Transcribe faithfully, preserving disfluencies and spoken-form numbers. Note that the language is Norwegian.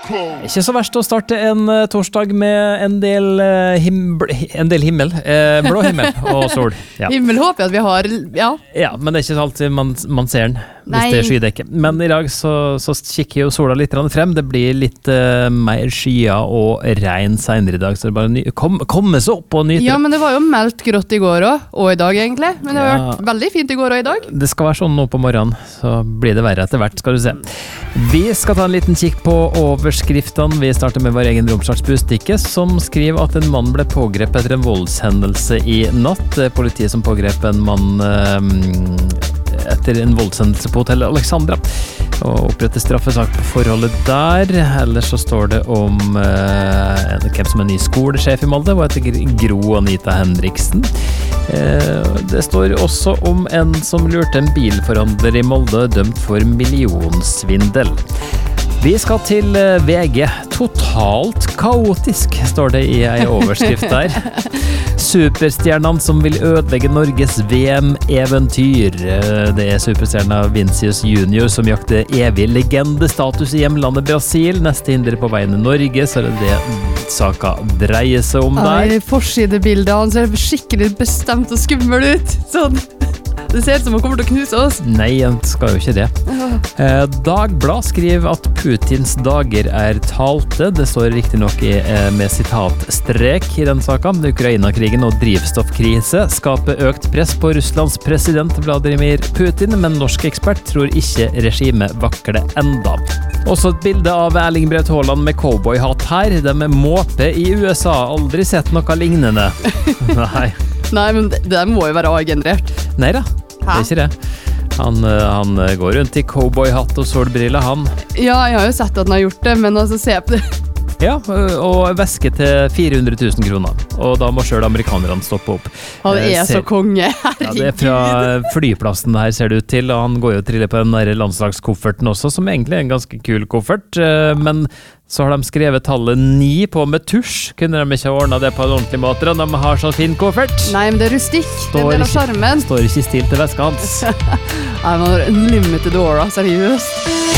Ikke så verst å starte en uh, torsdag med en del, uh, him en del himmel, uh, blå himmel og sol. Ja. Himmel håper jeg at vi har, ja. Ja, men det er ikke alltid man, man ser den, hvis Nei. Det er skydekke. Men i dag så, så kikker jo sola litt frem, det blir litt uh, mer skyer og regn senere i dag, så det bare ny kom, komme seg opp og nyte. Ja, men det var jo meldt grått i går også, og i dag egentlig, men det har ja. vært veldig fint i går og i dag. Det skal være sånn nå på morgenen, så blir det verre etter hvert, skal du se. Vi skal ta en liten kikk på overskriftene. Vi starter med vår egen Romsdals Budstikke, som skriver at en mann ble pågrepet etter en voldshendelse i natt. Politiet som pågrep en mann eh, etter en voldshendelse på hotellet Alexandra, og oppretter straffesak på forholdet der. Ellers så står det om eh, hvem som er ny skolesjef i Molde, og heter Gro Anita Henriksen. Eh, det står også om en som lurte en bilforhandler i Molde, dømt for millionsvindel. Vi skal til V G. Totalt kaotisk, står det i en overskrift der. Superstjernene som vil ødelegge Norges V M-eventyr. Det er superstjerna Vincius Junior som jakter evig legendestatus i hjemlandet Brasil. Neste hinder på veien i Norge, så er det det saka dreier seg om der. Ja, forsidebildet han ser skikkelig bestemt og skummel ut. Sånn. Det ser ut som han kommer til å knuse oss. Nei, han skal jo ikke det. Eh, Dagblad skriver at Putins dager er talte. Det står riktig nok i, eh, med sitatstrek i den saken. Ukraina-krigen og drivstoffkrise skaper økt press på Russlands president Vladimir Putin, men norsk ekspert tror ikke regimet vakler enda. Også et bilde av Erling Braut Haaland med cowboyhatt her. De er måpe i U S A. Aldri sett noe lignende. Nei. Nei, men det, det må jo være A-generert. Nei da, det er ikke det. Han, han går rundt i cowboyhatt og solbriller, han. Ja, jeg har jo sett at han har gjort det, men altså, se på det. Ja, og væske til fire hundre tusen kroner. Og da må selv amerikanerne stoppe opp. Han er ser, så konge, herregud. Ja, det er fra flyplassen her, ser det ut til. Og han går jo og triller på den der landslagskofferten også, som egentlig er en ganske kul koffert. Men så har de skrevet tallet ni på med tusj. Kunne de ikke ordnet det på en ordentlig måte, og de har sånn fin koffert? Nei, men det er rustikk. Det er en del av skjermen. Står ikke stilt til veska hans. Nei, man har unlimited aura, seriøst.